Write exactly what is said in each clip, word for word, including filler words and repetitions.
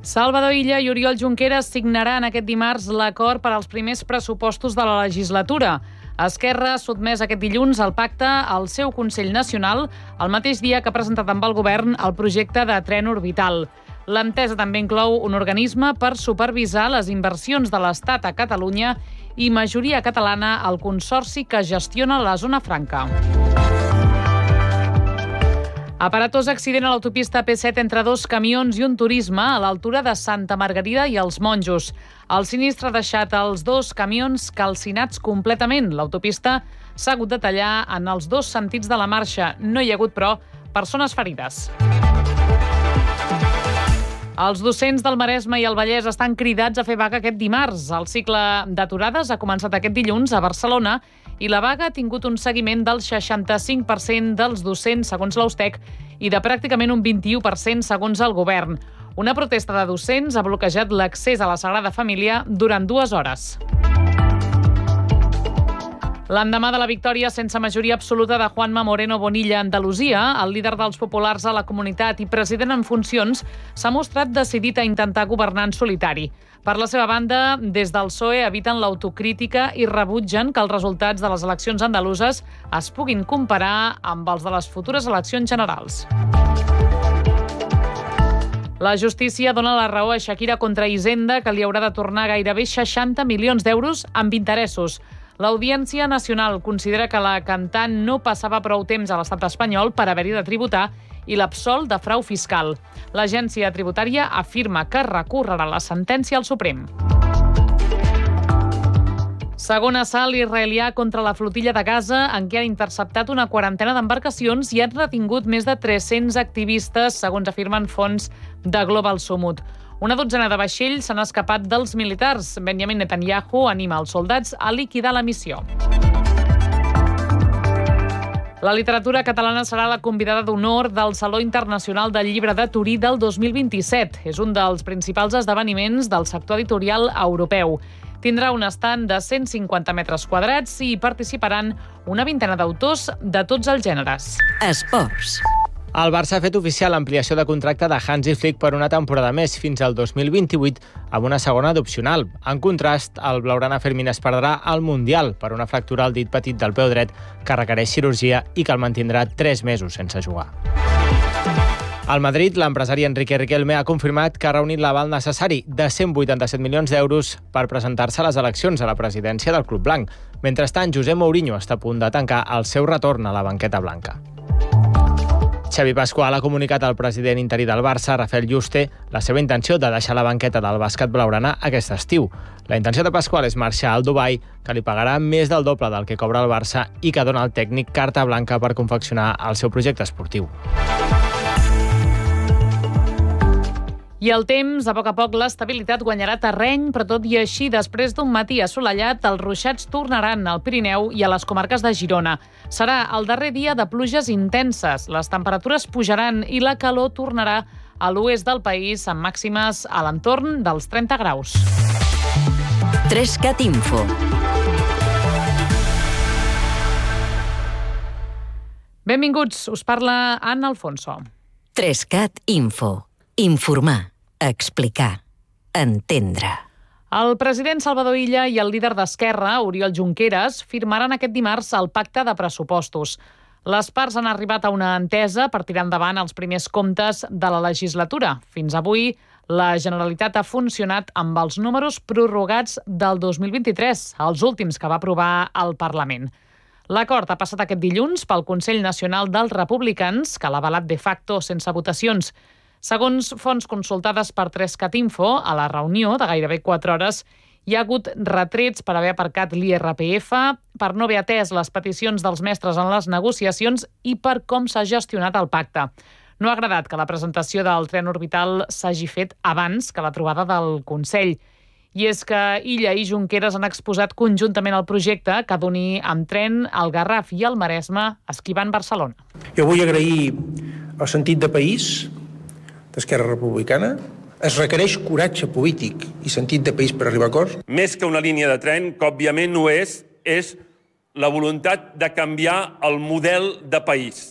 Salvador Illa i Oriol Junqueras signaran aquest dimarts l'acord per als primers pressupostos de la legislatura. Esquerra ha sotmès aquest dilluns el pacte al seu Consell Nacional, el mateix dia que ha presentat amb el govern el projecte de tren orbital. L'entesa també inclou un organisme per supervisar les inversions de l'Estat a Catalunya i majoria catalana al consorci que gestiona la zona franca. Aparatós accident a l'autopista P set entre dos camions i un turisme a l'altura de Santa Margarida i els Monjos. El sinistre ha deixat els dos camions calcinats completament. L'autopista s'ha hagut de tallar en els dos sentits de la marxa. No hi ha hagut, però, persones ferides. Els docents del Maresme i el Vallès estan cridats a fer vaga aquest dimarts. El cicle d'aturades ha començat aquest dilluns a Barcelona i la vaga ha tingut un seguiment del seixanta-cinc per cent dels docents, segons l'Austec, i de pràcticament un vint-i-u per cent segons el govern. Una protesta de docents ha bloquejat l'accés a la Sagrada Família durant dues hores. L'endemà de la victòria sense majoria absoluta de Juanma Moreno Bonilla a Andalusia, el líder dels populars a la comunitat i president en funcions s'ha mostrat decidit a intentar governar en solitari. Per la seva banda, des del P S O E eviten l'autocrítica i rebutgen que els resultats de les eleccions andaluses es puguin comparar amb els de les futures eleccions generals. La justícia dona la raó a Shakira contra Hisenda, que li haurà de tornar gairebé seixanta milions d'euros amb interessos. L'Audiència Nacional considera que la cantant no passava prou temps a l'estat espanyol per haver-hi de tributar i l'absol de frau fiscal. L'agència tributària afirma que recorrerà la sentència al Suprem. Segon assalt israelià contra la flotilla de Gaza, en què han interceptat una quarantena d'embarcacions i han retingut més de tres-cents activistes, segons afirmen fonts de Global Sumut. Una dotzena de vaixells s'han escapat dels militars. Benjamin Netanyahu anima els soldats a liquidar la missió. La literatura catalana serà la convidada d'honor del Saló Internacional del Llibre de Torí del dos mil vint-i-set. És un dels principals esdeveniments del sector editorial europeu. Tindrà un estand de cent cinquanta metres quadrats i hi participaran una vintena d'autors de tots els gèneres. Esports. El Barça ha fet oficial l'ampliació de contracte de Hansi Flick per una temporada més, fins al dos mil vint-i-vuit, amb una segona d'opcional. En contrast, el blaugrana Fermín es perdrà al Mundial per una fractura al dit petit del peu dret que requereix cirurgia i que el mantindrà tres mesos sense jugar. Al Madrid, l'empresari Enrique Riquelme ha confirmat que ha reunit l'aval necessari de cent vuitanta-set milions d'euros per presentar-se a les eleccions a la presidència del Club Blanc. Mentrestant, José Mourinho està a punt de tancar el seu retorn a la banqueta blanca. Xavi Pascual ha comunicat al president interí del Barça, Rafael Yuste, la seva intenció de deixar la banqueta del bàsquet blaugrana aquest estiu. La intenció de Pascual és marxar al Dubai, que li pagarà més del doble del que cobra el Barça i que dona al tècnic carta blanca per confeccionar el seu projecte esportiu. I el temps, a poc a poc l'estabilitat guanyarà terreny, però tot i així, després d'un matí assolellat, els ruixats tornaran al Pirineu i a les comarques de Girona. Serà el darrer dia de pluges intenses, les temperatures pujaran i la calor tornarà a l'oest del país amb màximes a l'entorn dels trenta graus. Trescat Info. Benvinguts, us parla Anna Alfonso. Trescat Info. Informar, explicar, entendre. El president Salvador Illa i el líder d'Esquerra, Oriol Junqueras, firmaran aquest dimarts el pacte de pressupostos. Les parts han arribat a una entesa per tirar endavant els primers comptes de la legislatura. Fins avui, la Generalitat ha funcionat amb els números prorrogats del dos mil vint-i-tres, els últims que va aprovar el Parlament. L'acord ha passat aquest dilluns pel Consell Nacional dels Republicans, que l'ha avalat de facto sense votacions. Segons fonts consultades per Trescat Info, a la reunió de gairebé quatre hores hi ha hagut retrets per haver aparcat l'I R P F, per no haver atès les peticions dels mestres en les negociacions i per com s'ha gestionat el pacte. No ha agradat que la presentació del tren orbital s'hagi fet abans que la trobada del Consell. I és que Illa i Junqueras han exposat conjuntament el projecte que doni amb tren al Garraf i al Maresme, esquivant Barcelona. Jo vull agrair el sentit de país d'Esquerra Republicana. Es requereix coratge polític i sentit de país per arribar a acords. Més que una línia de tren, que òbviament no és, és la voluntat de canviar el model de país.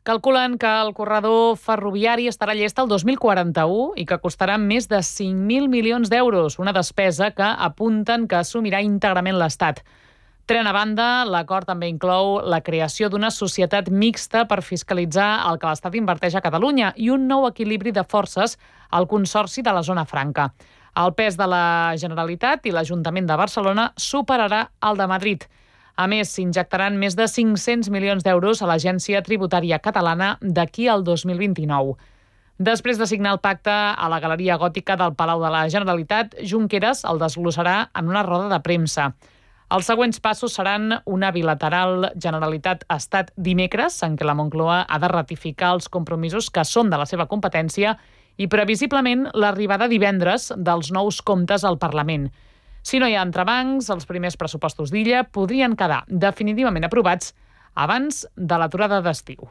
Calculen que el corredor ferroviari estarà llest el dos mil quaranta-u i que costarà més de cinc mil milions d'euros, una despesa que apunten que assumirà íntegrament l'Estat. Tren a banda, l'acord també inclou la creació d'una societat mixta per fiscalitzar el que l'Estat inverteix a Catalunya i un nou equilibri de forces al Consorci de la Zona Franca. El pes de la Generalitat i l'Ajuntament de Barcelona superarà el de Madrid. A més, s'injectaran més de cinc-cents milions d'euros a l'Agència Tributària Catalana d'aquí al dos mil vint-i-nou. Després de signar el pacte a la Galeria Gòtica del Palau de la Generalitat, Junqueras el desglossarà en una roda de premsa. Els següents passos seran una bilateral Generalitat-Estat dimecres, en què la Moncloa ha de ratificar els compromisos que són de la seva competència i, previsiblement, l'arribada divendres dels nous comptes al Parlament. Si no hi ha entrebancs, els primers pressupostos d'Illa podrien quedar definitivament aprovats abans de l'aturada d'estiu.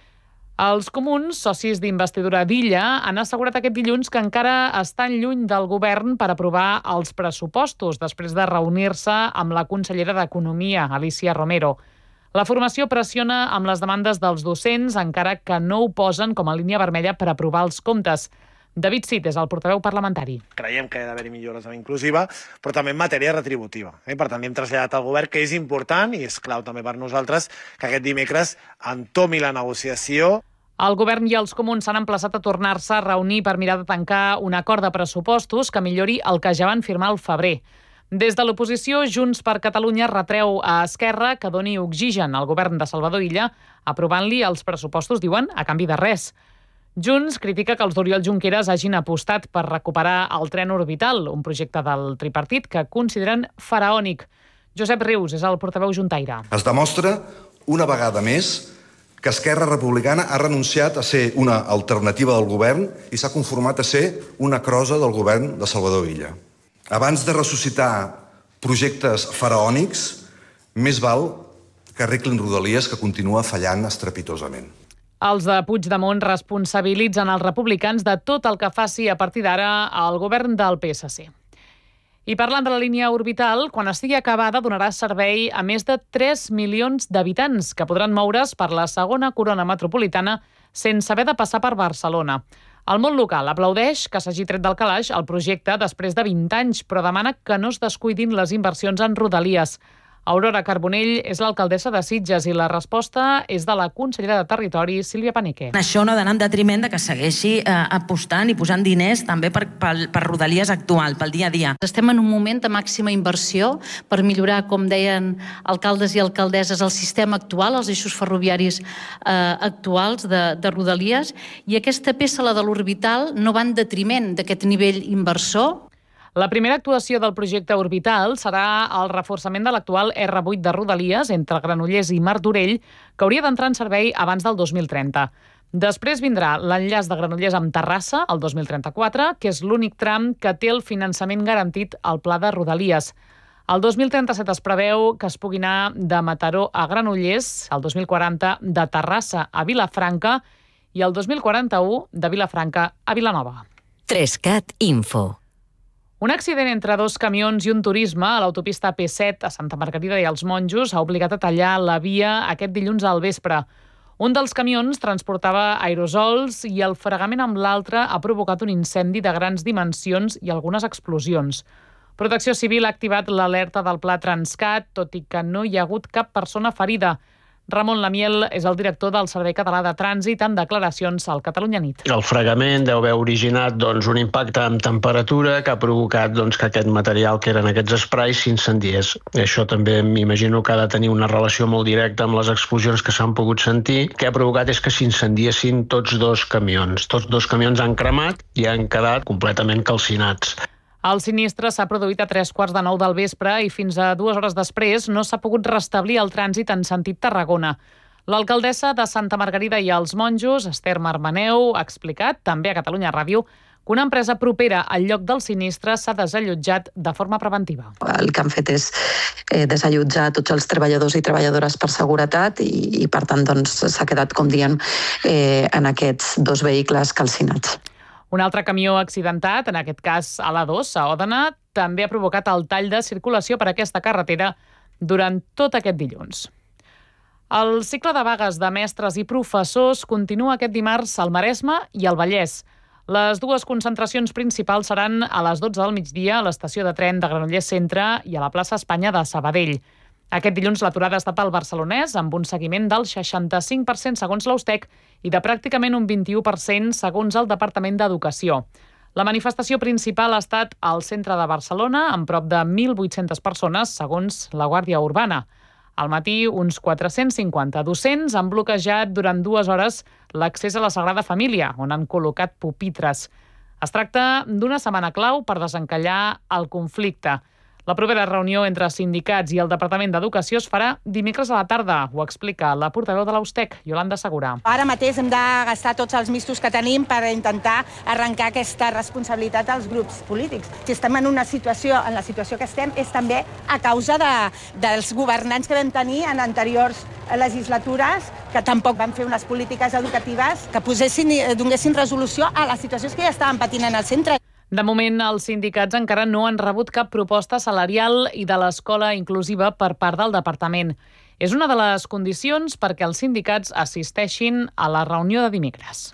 Els comuns, socis d'investidura d'Illa, han assegurat aquest dilluns que encara estan lluny del govern per aprovar els pressupostos després de reunir-se amb la consellera d'Economia, Alícia Romero. La formació pressiona amb les demandes dels docents, encara que no ho posen com a línia vermella per aprovar els comptes. David Cid és el portaveu parlamentari. Creiem que ha d'haver-hi millores en inclusiva, però també en matèria retributiva. Eh? Per tant, hem traslladat al govern que és important i és clau també per nosaltres que aquest dimecres entomi la negociació. El govern i els comuns s'han emplaçat a tornar-se a reunir per mirar de tancar un acord de pressupostos que millori el que ja van firmar al febrer. Des de l'oposició, Junts per Catalunya retreu a Esquerra que doni oxigen al govern de Salvador Illa, aprovant-li els pressupostos, diuen, a canvi de res. Junts critica que els d'Oriol Junqueras hagin apostat per recuperar el tren orbital, un projecte del tripartit que consideren faraònic. Josep Rius és el portaveu juntaire. Es demostra una vegada més que Esquerra Republicana ha renunciat a ser una alternativa del govern i s'ha conformat a ser una crosa del govern de Salvador Illa. Abans de ressuscitar projectes faraònics, més val que arreglin Rodalies, que continua fallant estrepitosament. Els de Puigdemont responsabilitzen els republicans de tot el que faci a partir d'ara el govern del P S C. I parlant de la línia orbital, quan estigui acabada donarà servei a més de tres milions d'habitants que podran moure's per la segona corona metropolitana sense haver de passar per Barcelona. El món local aplaudeix que s'hagi tret del calaix el projecte després de vint anys, però demana que no es descuidin les inversions en Rodalies. Aurora Carbonell és l'alcaldessa de Sitges i la resposta és de la consellera de Territori, Sílvia Paneque. Això no ha d'anar en detriment de que segueixi eh, apostant i posant diners també per, per, per Rodalies actual, pel dia a dia. Estem en un moment de màxima inversió per millorar, com deien alcaldes i alcaldesses, el sistema actual, els eixos ferroviaris eh, actuals de, de Rodalies, i aquesta peça, la de l'orbital, no va en detriment d'aquest nivell inversor. La primera actuació del projecte orbital serà el reforçament de l'actual erre vuit de Rodalies entre Granollers i Martorell, que hauria d'entrar en servei abans del dos mil trenta. Després vindrà l'enllaç de Granollers amb Terrassa, el dos mil trenta-quatre, que és l'únic tram que té el finançament garantit al pla de Rodalies. El dos mil trenta-set es preveu que es pugui anar de Mataró a Granollers, el dos mil quaranta de Terrassa a Vilafranca i el dos mil quaranta-u de Vilafranca a Vilanova. Trescat Info. Un accident entre dos camions i un turisme a l'autopista P set a Santa Margarida i els Monjos ha obligat a tallar la via aquest dilluns al vespre. Un dels camions transportava aerosols i el fregament amb l'altre ha provocat un incendi de grans dimensions i algunes explosions. Protecció Civil ha activat l'alerta del Pla Transcat, tot i que no hi ha hagut cap persona ferida. Ramon Lamiel és el director del Servei Català de Trànsit en declaracions al Catalunya Nit. El fregament deu haver originat doncs, un impacte amb temperatura que ha provocat doncs, que aquest material que eren aquests esprais s'incendiés. Això també m'imagino que ha de tenir una relació molt directa amb les explosions que s'han pogut sentir. El que ha provocat és que s'incendiessin tots dos camions. Tots dos camions han cremat i han quedat completament calcinats. El sinistre s'ha produït a tres quarts de nou del vespre i fins a dues hores després no s'ha pogut restablir el trànsit en sentit Tarragona. L'alcaldessa de Santa Margarida i els Monjos, Esther Marmaneu, ha explicat, també a Catalunya Ràdio, que una empresa propera al lloc del sinistre s'ha desallotjat de forma preventiva. El que han fet és eh, desallotjar tots els treballadors i treballadores per seguretat i, i per tant, doncs, s'ha quedat, com diem, eh, en aquests dos vehicles calcinats. Un altre camió accidentat, en aquest cas a l'A dos, a Òdena, també ha provocat el tall de circulació per aquesta carretera durant tot aquest dilluns. El cicle de vagues de mestres i professors continua aquest dimarts al Maresme i al Vallès. Les dues concentracions principals seran a les dotze del migdia a l'estació de tren de Granollers Centre i a la plaça Espanya de Sabadell. Aquest dilluns l'aturada ha estat al barcelonès amb un seguiment del seixanta-cinc per cent segons l'Austec i de pràcticament un vint-i-u per cent segons el Departament d'Educació. La manifestació principal ha estat al centre de Barcelona amb prop de mil vuit-centes persones segons la Guàrdia Urbana. Al matí, uns quatre-cents cinquanta docents han bloquejat durant dues hores l'accés a la Sagrada Família, on han col·locat pupitres. Es tracta d'una setmana clau per desencallar el conflicte. La propera reunió entre sindicats i el Departament d'Educació es farà dimecres a la tarda, ho explica la portaveu de l'Austec, Iolanda Segura. Ara mateix hem de gastar tots els mistos que tenim per intentar arrencar aquesta responsabilitat als grups polítics. Si estem en una situació, en la situació que estem, és també a causa de, dels governants que vam tenir en anteriors legislatures, que tampoc van fer unes polítiques educatives que posessin, donessin resolució a les situacions que ja estaven patint en el centre. De moment, els sindicats encara no han rebut cap proposta salarial i de l'escola inclusiva per part del departament. És una de les condicions perquè els sindicats assisteixin a la reunió de dimecres.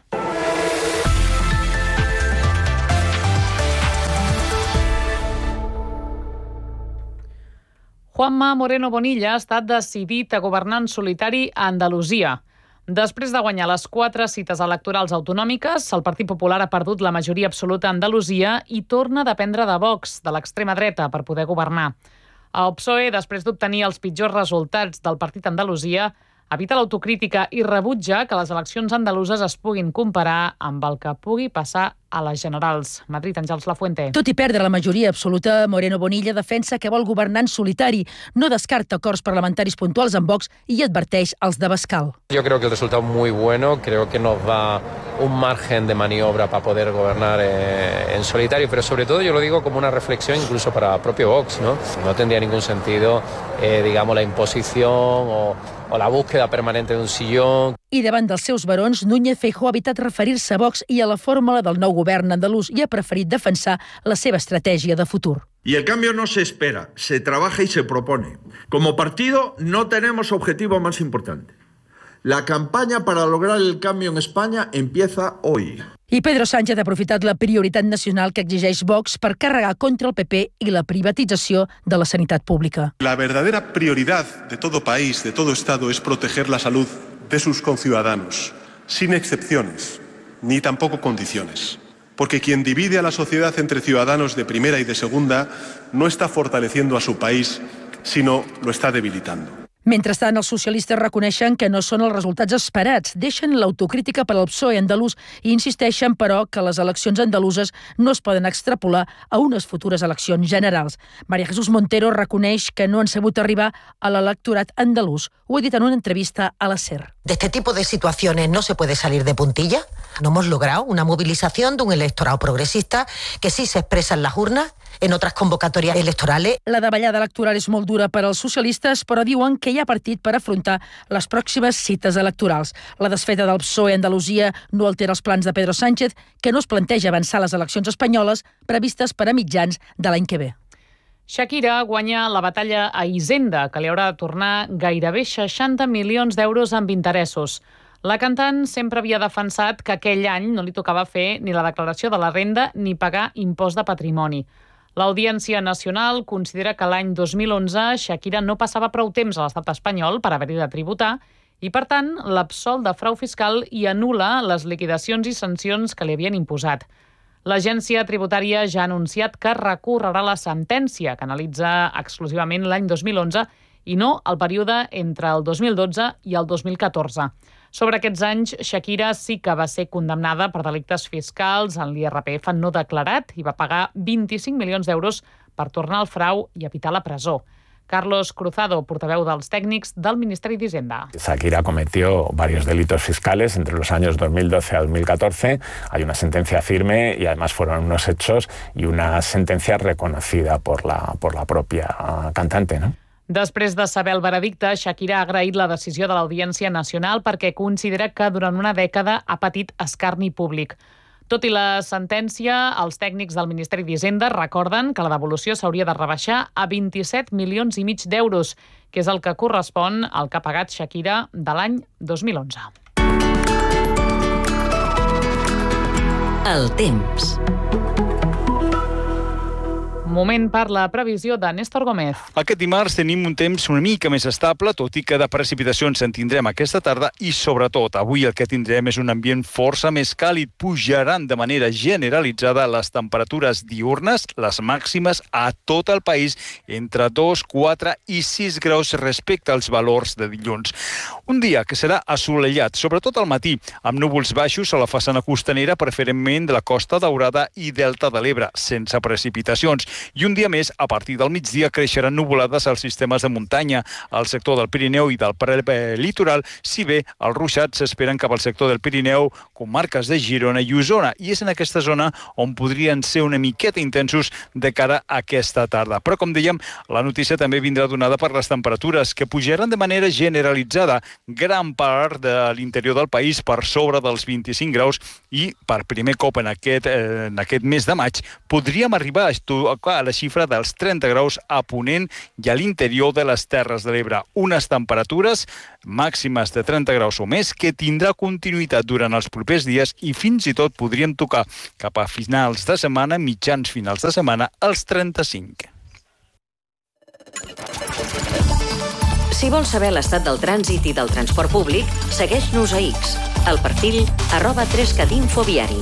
Juanma Moreno Bonilla ha estat decidit a governar en solitari a Andalusia. Després de guanyar les quatre cites electorals autonòmiques, el Partit Popular ha perdut la majoria absoluta a Andalusia i torna a dependre de Vox, de l'extrema dreta, per poder governar. El P S O E, després d'obtenir els pitjors resultats del Partit Andalusia, evita l'autocrítica i rebutja que les eleccions andaluses es puguin comparar amb el que pugui passar a les generals. Madrid, Àngels Lafuente. Tot i perdre la majoria absoluta, Moreno Bonilla defensa que vol governar en solitari, no descarta acords parlamentaris puntuals amb Vox i adverteix els de Bascal. Yo creo que el resultado es muy bueno, creo que nos da un margen de maniobra para poder gobernar eh, en solitario, pero sobre todo yo lo digo como una reflexión incluso para el propio Vox, ¿no? No tendría ningún sentido, eh, digamos, la imposición o, o la búsqueda permanente de un sillón. I davant dels seus barons, Núñez Feijóo ha evitat referir-se a Vox i a la fórmula del nou govern andalús i ha preferit defensar la seva estratègia de futur. Y el cambio no se espera, se trabaja y se propone. Como partido no tenemos objetivo más importante. La campaña para lograr el cambio en España empieza hoy. I Pedro Sánchez ha aprofitat la prioritat nacional que exigeix Vox per carregar contra el P P i la privatització de la sanitat pública. La verdadera prioridad de todo país, de todo Estado, es proteger la salud de sus conciudadanos, sin excepciones, ni tampoco condiciones. Porque quien divide a la sociedad entre ciudadanos de primera y de segunda no está fortaleciendo a su país, sino lo está debilitando. Mentrestant, els socialistes reconeixen que no són els resultats esperats, deixen l'autocrítica per al P S O E andalús i insisteixen, però, que les eleccions andaluses no es poden extrapolar a unes futures eleccions generals. María Jesús Montero reconeix que no han sabut arribar a l'electorat andalús. Ho ha dit en una entrevista a la SER. De este tipo de situaciones no se puede salir de puntilla. No hemos logrado una movilización de un electorado progresista que sí se expresa en las urnas, en otras convocatorias electorales. La davallada electoral és molt dura per als socialistes, però diuen que hi ha partit per afrontar les pròximes cites electorals. La desfeta del P S O E a Andalusia no altera els plans de Pedro Sánchez, que no es planteja avançar les eleccions espanyoles previstes per a mitjans de l'any que ve. Shakira guanya la batalla a Hisenda, que li haurà de tornar gairebé seixanta milions d'euros amb interessos. La cantant sempre havia defensat que aquell any no li tocava fer ni la declaració de la renda ni pagar impost de patrimoni. L'Audiència Nacional considera que l'any dos mil onze Shakira no passava prou temps a l'estat espanyol per haver-hi de tributar i, per tant, l'absol de frau fiscal i anul·la les liquidacions i sancions que li havien imposat. L'agència tributària ja ha anunciat que recorrerà la sentència, que analitza exclusivament l'any dos mil onze i no el període entre el dos mil dotze i el dos mil catorze. Sobre aquests anys, Shakira sí que va ser condemnada per delictes fiscals en l'I R P F no declarat i va pagar vint-i-cinc milions d'euros per tornar al frau i evitar la presó. Carlos Cruzado, portaveu dels tècnics del Ministeri d'Hisenda. Shakira cometió varios delitos fiscales entre los años dos mil doce a dos mil catorce. Hay una sentencia firme y además fueron unos hechos y una sentencia reconocida por la, por la propia cantante, ¿no? Després de saber el veredicte, Shakira ha agraït la decisió de l'Audiència Nacional perquè considera que durant una dècada ha patit escarni públic. Tot i la sentència, els tècnics del Ministeri d'Hisenda recorden que la devolució s'hauria de rebaixar a vint-i-set milions i mig d'euros, que és el que correspon al que ha pagat Shakira de l'any dos mil onze. El temps. Moment per la previsió de Néstor Gómez. Aquest dimarts tenim un temps una mica més estable, tot i que de precipitacions en tindrem aquesta tarda i, sobretot, avui el que tindrem és un ambient força més càlid. Pujaran de manera generalitzada les temperatures diürnes, les màximes a tot el país, entre dos, quatre i sis graus respecte als valors de dilluns. Un dia que serà assolellat, sobretot al matí, amb núvols baixos a la façana costanera, preferentment de la Costa Daurada i Delta de l'Ebre, sense precipitacions. I un dia més, a partir del migdia, creixeran nuvolades als sistemes de muntanya, al sector del Pirineu i del prelitoral, si bé els ruixats s'esperen cap al sector del Pirineu, comarques de Girona i Osona, i és en aquesta zona on podrien ser una miqueta intensos de cara a aquesta tarda. Però, com dèiem, la notícia també vindrà donada per les temperatures, que pujaran de manera generalitzada, gran part de l'interior del país per sobre dels vint-i-cinc graus, i per primer cop en aquest, eh, en aquest mes de maig podríem arribar a a la xifra dels trenta graus a Ponent i a l'interior de les Terres de l'Ebre. Unes temperatures màximes de trenta graus o més que tindrà continuïtat durant els propers dies i fins i tot podríem tocar cap a finals de setmana, mitjans finals de setmana, els trenta-cinc. Si vols saber l'estat del trànsit i del transport públic, segueix-nos a X, al perfil arroba tres cat info viari.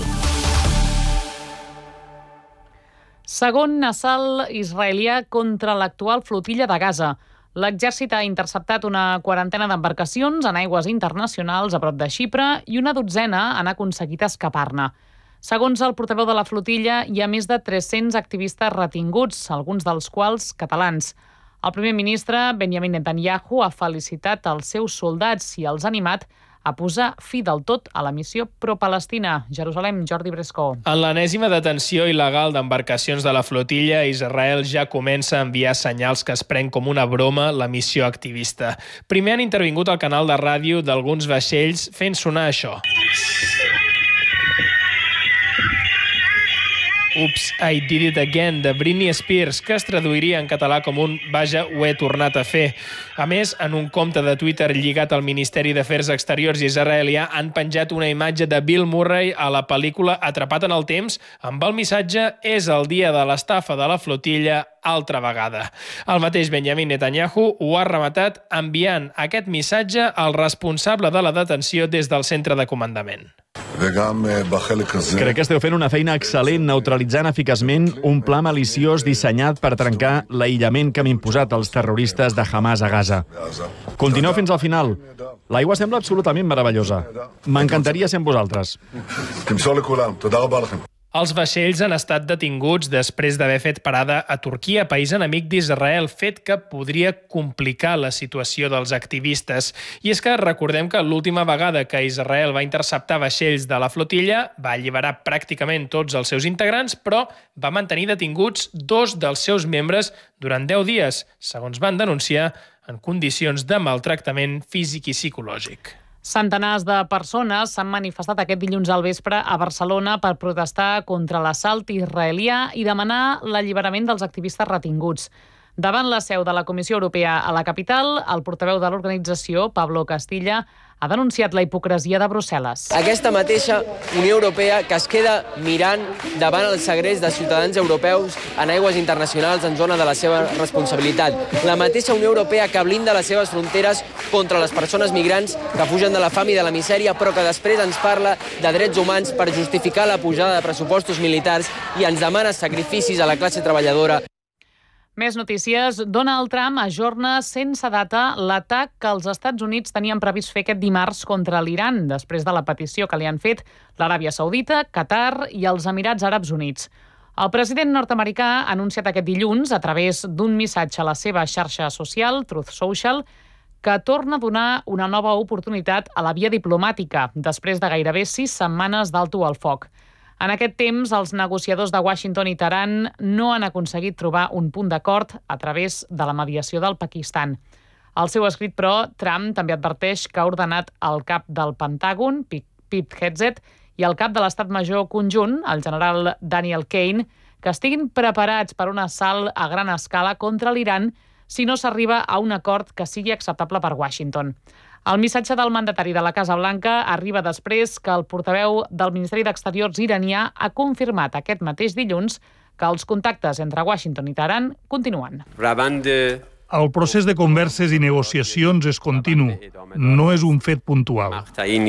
Segon assalt israelià contra l'actual flotilla de Gaza. L'exèrcit ha interceptat una quarantena d'embarcacions en aigües internacionals a prop de Xipre i una dotzena han aconseguit escapar-ne. Segons el portaveu de la flotilla, hi ha més de tres-cents activistes retinguts, alguns dels quals catalans. El primer ministre, Benjamin Netanyahu, ha felicitat els seus soldats i els ha animat a posar fi del tot a la missió pro-Palestina. Jerusalem, Jordi Brescó. En l'enèsima detenció il·legal d'embarcacions de la flotilla, Israel ja comença a enviar senyals que es pren com una broma la missió activista. Primer han intervingut al canal de ràdio d'alguns vaixells fent sonar això. Oops, I Did It Again, de Britney Spears, que es traduiria en català com un vaja, ho he tornat a fer. A més, en un compte de Twitter lligat al Ministeri d'Afers Exteriors israelià han penjat una imatge de Bill Murray a la pel·lícula Atrapat en el temps amb el missatge «És el dia de l'estafa de la flotilla altra vegada». El mateix Benjamin Netanyahu ho ha rematat enviant aquest missatge al responsable de la detenció des del centre de comandament. Crec que esteu fent una feina excel·lent neutralitzant eficaçment un pla maliciós dissenyat per trencar l'aïllament que han imposat els terroristes de Hamas a Gaza. Continueu fins al final. L'aigua sembla absolutament meravellosa. M'encantaria ser amb vosaltres. Els vaixells han estat detinguts després d'haver fet parada a Turquia, país enemic d'Israel, fet que podria complicar la situació dels activistes. I és que recordem que l'última vegada que Israel va interceptar vaixells de la flotilla va alliberar pràcticament tots els seus integrants, però va mantenir detinguts dos dels seus membres durant deu dies, segons van denunciar, en condicions de maltractament físic i psicològic. Centenars de persones s'han manifestat aquest dilluns al vespre a Barcelona per protestar contra l'assalt israelià i demanar l'alliberament dels activistes retinguts. Davant la seu de la Comissió Europea a la capital, el portaveu de l'organització, Pablo Castilla, ha denunciat la hipocresia de Brussel·les. Aquesta mateixa Unió Europea que es queda mirant davant el segrest de ciutadans europeus en aigües internacionals en zona de la seva responsabilitat. La mateixa Unió Europea que blinda les seves fronteres contra les persones migrants que fugen de la fam i de la misèria, però que després ens parla de drets humans per justificar la pujada de pressupostos militars i ens demana sacrificis a la classe treballadora. Més notícies. Donald Trump ajorna sense data l'atac que els Estats Units tenien previst fer aquest dimarts contra l'Iran, després de la petició que li han fet l'Aràbia Saudita, Qatar i els Emirats Àrabs Units. El president nord-americà ha anunciat aquest dilluns, a través d'un missatge a la seva xarxa social, Truth Social, que torna a donar una nova oportunitat a la via diplomàtica, després de gairebé sis setmanes d'alto al foc. En aquest temps, els negociadors de Washington i Teheran no han aconseguit trobar un punt d'acord a través de la mediació del Pakistan. Al seu escrit, però, Trump també adverteix que ha ordenat al cap del Pentàgon, Pete Hegseth, i el cap de l'Estat Major Conjunt, el general Daniel Kane, que estiguin preparats per un assalt a gran escala contra l'Iran si no s'arriba a un acord que sigui acceptable per Washington. El missatge del mandatari de la Casa Blanca arriba després que el portaveu del Ministeri d'Exteriors iranià ha confirmat aquest mateix dilluns que els contactes entre Washington i Teheran continuen. El procés de converses i negociacions és continu, no és un fet puntual.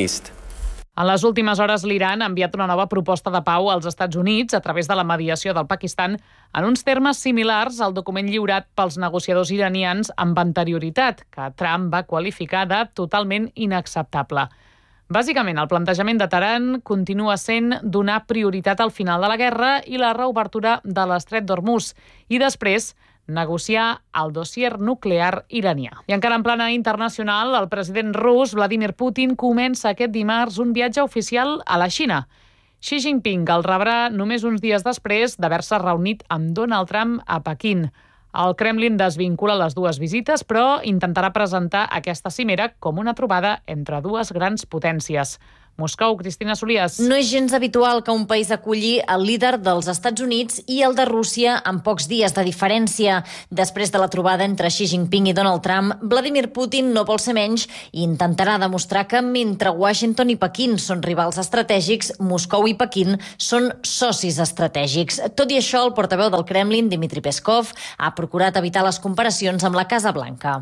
En les últimes hores, l'Iran ha enviat una nova proposta de pau als Estats Units a través de la mediació del Pakistan en uns termes similars al document lliurat pels negociadors iranians amb anterioritat, que Trump va qualificar de totalment inacceptable. Bàsicament, el plantejament de Teheran continua sent donar prioritat al final de la guerra i la reobertura de l'estret d'Hormuz i després negociar el dossier nuclear iranià. I encara en plana internacional, el president rus Vladimir Putin comença aquest dimarts un viatge oficial a la Xina. Xi Jinping el rebrà només uns dies després d'haver-se reunit amb Donald Trump a Pequín. El Kremlin desvincula les dues visites, però intentarà presentar aquesta cimera com una trobada entre dues grans potències. Moscou, Cristina Solias. No és gens habitual que un país aculli el líder dels Estats Units i el de Rússia en pocs dies de diferència. Després de la trobada entre Xi Jinping i Donald Trump, Vladimir Putin no vol ser menys i intentarà demostrar que mentre Washington i Pequín són rivals estratègics, Moscou i Pequín són socis estratègics. Tot i això, el portaveu del Kremlin, Dmitry Peskov, ha procurat evitar les comparacions amb la Casa Blanca.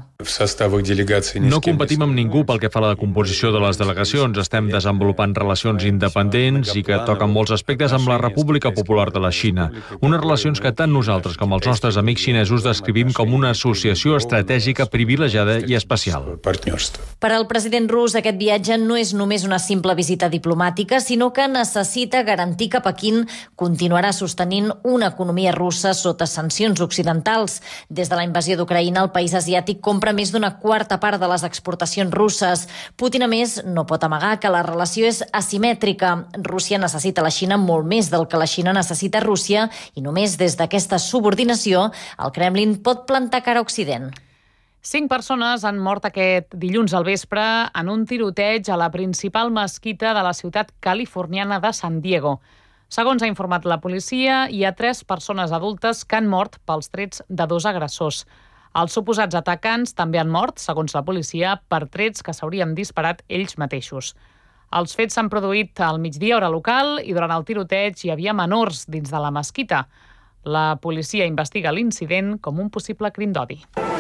No competim amb ningú pel que fa a la composició de les delegacions. Estem desenvolupant relacions independents i que toquen molts aspectes amb la República Popular de la Xina. Unes relacions que tant nosaltres com els nostres amics xinesos descrivim com una associació estratègica privilegiada i especial. Per al president rus, aquest viatge no és només una simple visita diplomàtica, sinó que necessita garantir que Pequín continuarà sostenint una economia russa sota sancions occidentals. Des de la invasió d'Ucraïna, el país asiàtic compra més d'una quarta part de les exportacions russes. Putin, a més, no pot amagar que la relació és asimètrica. Rússia necessita la Xina molt més del que la Xina necessita Rússia i només des d'aquesta subordinació el Kremlin pot plantar cara a Occident. Cinc persones han mort aquest dilluns al vespre en un tiroteig a la principal mesquita de la ciutat californiana de San Diego. Segons ha informat la policia, hi ha tres persones adultes que han mort pels trets de dos agressors. Els suposats atacants també han mort, segons la policia, per trets que s'haurien disparat ells mateixos. Els fets s'han produït al migdia hora local i durant el tiroteig hi havia menors dins de la mesquita. La policia investiga l'incident com un possible crim d'odi.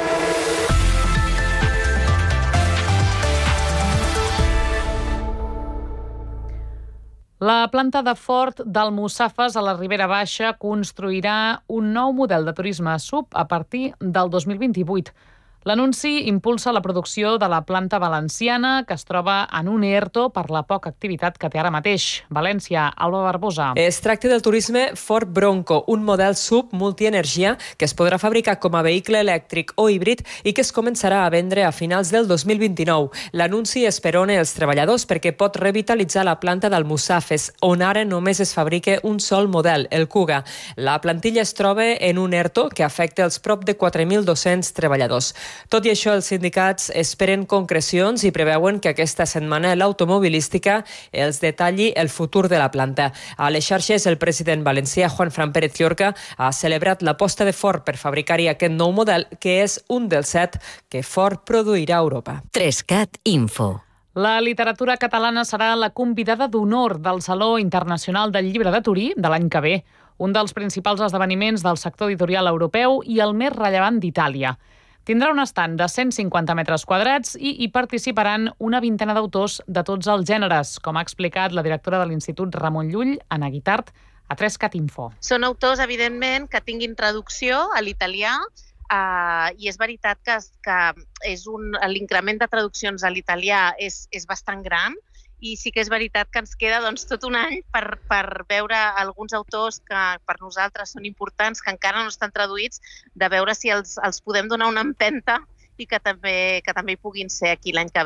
La planta de Ford d'Almussafes a la Ribera Baixa construirà un nou model de turisme sub a partir del dos mil vint-i-vuit. L'anunci impulsa la producció de la planta valenciana, que es troba en un ERTO per la poca activitat que té ara mateix. València, Alba Barbosa. Es tracta del turisme Ford Bronco, un model sub multienergia que es podrà fabricar com a vehicle elèctric o híbrid i que es començarà a vendre a finals del dos mil vint-i-nou. L'anunci esperona els treballadors perquè pot revitalitzar la planta d'Almussafes, on ara només es fabrica un sol model, el Kuga. La plantilla es troba en un ERTO que afecta els prop de quatre mil dos-cents treballadors. Tot i això, els sindicats esperen concrecions i preveuen que aquesta setmana l'automobilística els detalli el futur de la planta. A les xarxes, el president valencià Juan Fran Pérez Llorca ha celebrat l'aposta de Ford per fabricar-hi aquest nou model, que és un dels set que Ford produirà a Europa. tres cat Info. La literatura catalana serà la convidada d'honor del Saló Internacional del Llibre de Turí de l'any que ve, un dels principals esdeveniments del sector editorial europeu i el més rellevant d'Itàlia. Tindrà un estand de cent cinquanta metres quadrats i hi participaran una vintena d'autors de tots els gèneres, com ha explicat la directora de l'Institut Ramon Llull, Anna Guitart, a tres cat Info. Són autors, evidentment, que tinguin traducció a l'italià, eh, i és veritat que, que és un, l'increment de traduccions a l'italià és, és bastant gran, i sí que és veritat que ens queda doncs, tot un any per, per veure alguns autors que per nosaltres són importants, que encara no estan traduïts, de veure si els, els podem donar una empenta i que també, que també hi puguin ser aquí l'any que ve.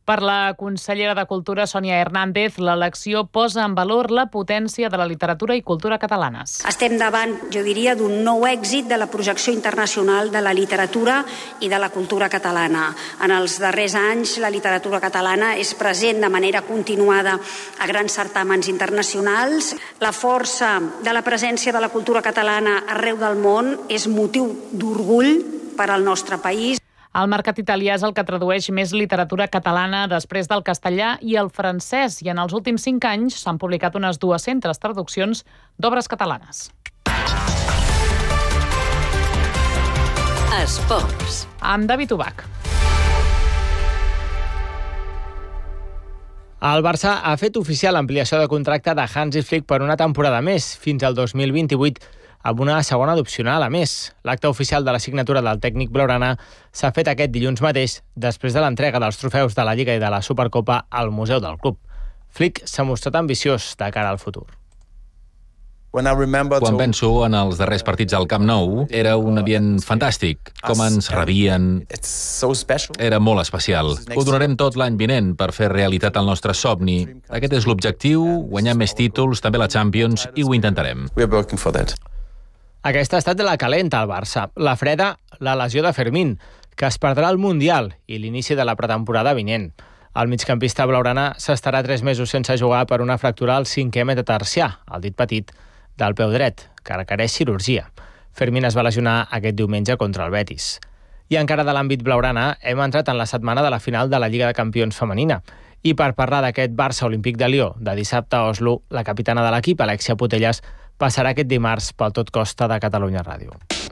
Per la consellera de Cultura, Sònia Hernández, l'elecció posa en valor la potència de la literatura i cultura catalanes. Estem davant, jo diria, d'un nou èxit de la projecció internacional de la literatura i de la cultura catalana. En els darrers anys, la literatura catalana és present de manera continuada a grans certàmens internacionals. La força de la presència de la cultura catalana arreu del món és motiu d'orgull per al nostre país. El mercat italià és el que tradueix més literatura catalana després del castellà i el francès, i en els últims cinc anys s'han publicat unes dues-centes traduccions d'obres catalanes. Esports. Amb David Ubach. El Barça ha fet oficial l'ampliació de contracte de Hansi Flick per una temporada més, fins al dos mil vint-i-vuit, amb una segona d'opcional a més. L'acte oficial de la signatura del tècnic blaugrana s'ha fet aquest dilluns mateix, després de l'entrega dels trofeus de la Lliga i de la Supercopa al Museu del Club. Flick s'ha mostrat ambiciós de cara al futur. Quan penso en els darrers partits al Camp Nou, era un ambient fantàstic. Com ens rebien. Era molt especial. Ho donarem tot l'any vinent per fer realitat el nostre somni. Aquest és l'objectiu, guanyar més títols, també la Champions, i ho intentarem. Aquesta ha estat la calenta al Barça. La freda, la lesió de Fermín, que es perdrà el Mundial i l'inici de la pretemporada vinent. El migcampista blaugrana s'estarà tres mesos sense jugar per una fractura al cinquè metatarsià, el dit petit, del peu dret, que requereix cirurgia. Fermín es va lesionar aquest diumenge contra el Betis. I encara de l'àmbit blaugrana, hem entrat en la setmana de la final de la Lliga de Campions femenina. I per parlar d'aquest Barça Olímpic de Lió de dissabte a Oslo, la capitana de l'equip, Alexia Putellas, passarà aquest dimarts pel Tot Costa de Catalunya Ràdio.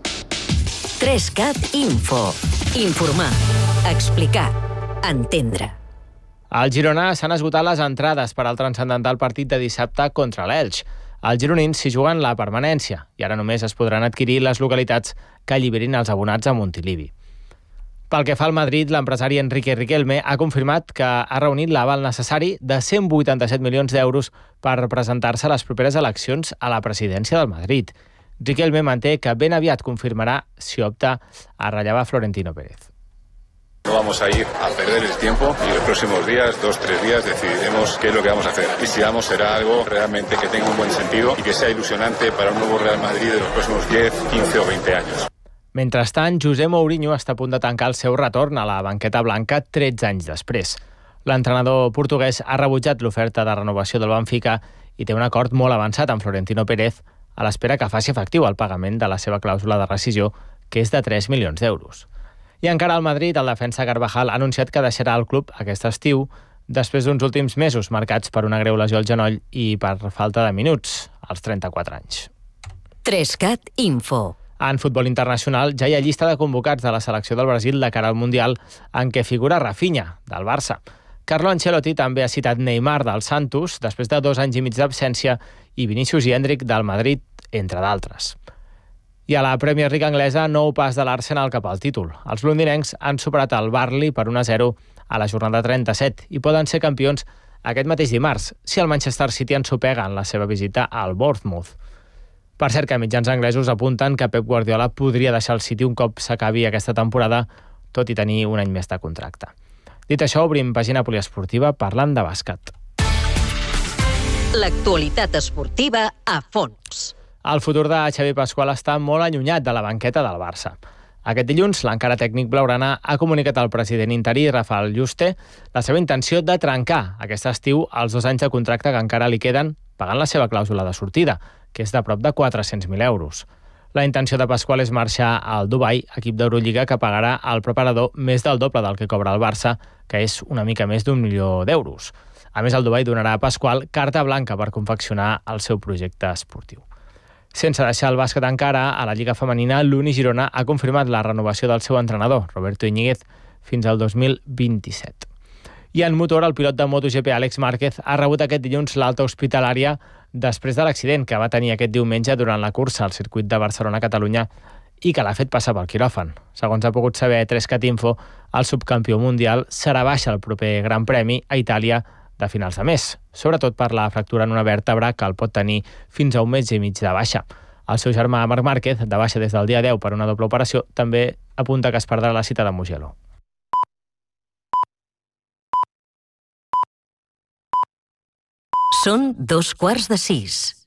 tres cat Info. Informar, explicar, entendre. Al Girona s'han esgotat les entrades per al transcendental partit de dissabte contra l'Elx. Els gironins s'hi juguen la permanència i ara només es podran adquirir les localitats que alliberin els abonats a Montilivi. Pel que fa al Madrid, l'empresari Enrique Riquelme ha confirmat que ha reunit l'aval necessari de cent vuitanta-set milions d'euros per presentar-se a les properes eleccions a la presidència del Madrid. Riquelme manté que ben aviat confirmarà si opta a rellevar Florentino Pérez. No vamos a ir a perder el tiempo y los próximos días, dos, tres días, decidiremos qué es lo que vamos a hacer. Y si vamos, será algo realmente que tenga un buen sentido y que sea ilusionante para un nuevo Real Madrid de los próximos diez, quince o veinte años. Mentrestant, José Mourinho està a punt de tancar el seu retorn a la banqueta blanca tretze anys després. L'entrenador portuguès ha rebutjat l'oferta de renovació del Benfica i té un acord molt avançat amb Florentino Pérez a l'espera que faci efectiu el pagament de la seva clàusula de rescisió, que és de tres milions d'euros. I encara al Madrid, el defensa Carvajal ha anunciat que deixarà el club aquest estiu després d'uns últims mesos marcats per una greu lesió al genoll i per falta de minuts, als trenta-quatre anys. tres cat Info. En futbol internacional ja hi ha llista de convocats de la selecció del Brasil de cara al Mundial en què figura Rafinha, del Barça. Carlo Ancelotti també ha citat Neymar del Santos després de dos anys i mig d'absència i Vinícius i Endrick del Madrid, entre d'altres. I a la Premier League anglesa, nou pas de l'Arsenal cap al títol. Els londinencs han superat el Burnley per un a zero a la jornada trenta-set i poden ser campions aquest mateix dimarts si el Manchester City ensopega en la seva visita al Bournemouth. Per cert, que mitjans anglesos apunten que Pep Guardiola podria deixar el City un cop s'acabi aquesta temporada, tot i tenir un any més de contracte. Dit això, obrim pàgina poliesportiva parlant de bàsquet. L'actualitat esportiva a fons. El futur de Xavi Pasqual està molt allunyat de la banqueta del Barça. Aquest dilluns, l'encara tècnic blaugrana ha comunicat al president interí, Rafael Juste, la seva intenció de trencar aquest estiu els dos anys de contracte que encara li queden pagant la seva clàusula de sortida, que és de prop de quatre-cents mil euros. La intenció de Pasqual és marxar al Dubai, equip d'Eurolliga que pagarà al preparador més del doble del que cobra el Barça, que és una mica més d'un milió d'euros. A més, el Dubai donarà a Pasqual carta blanca per confeccionar el seu projecte esportiu. Sense deixar el bàsquet encara, a la Lliga Femenina, l'Uni Girona ha confirmat la renovació del seu entrenador, Roberto Íñiguez, fins al dos mil vint-i-set. I en motor, el pilot de MotoGP Àlex Márquez ha rebut aquest dilluns l'alta hospitalària després de l'accident que va tenir aquest diumenge durant la cursa al circuit de Barcelona-Catalunya i que l'ha fet passar pel quiròfan. Segons ha pogut saber tres cat Info, el subcampió mundial serà baixa el proper Gran Premi a Itàlia de finals de mes, sobretot per la fractura en una vèrtebra que el pot tenir fins a un mes i mig de baixa. El seu germà Marc Márquez, de baixa des del dia deu per una doble operació, també apunta que es perdrà la cita de Mugello. Són dos quarts de sis.